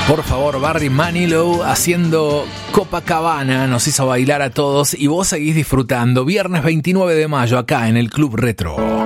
Por favor, Barry Manilow haciendo Copacabana nos hizo bailar a todos y vos seguís disfrutando. Viernes 29 de mayo acá en el Club Retro.